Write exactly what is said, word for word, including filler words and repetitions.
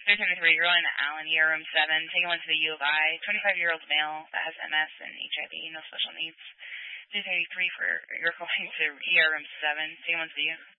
three thirty-three, you're in Allen, E R room seven. Taking one to the U of I. twenty-five-year-old male that has M S and H I V, no special needs. three thirty-three for, you're going to E R room seven. Taking one to the U.